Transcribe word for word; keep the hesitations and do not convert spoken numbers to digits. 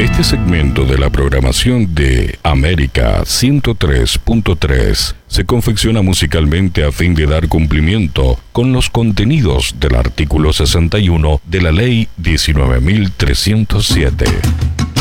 Este segmento de la programación de América ciento tres punto tres se confecciona musicalmente a fin de dar cumplimiento con los contenidos del artículo sesenta y uno de la Ley diecinueve mil trescientos siete.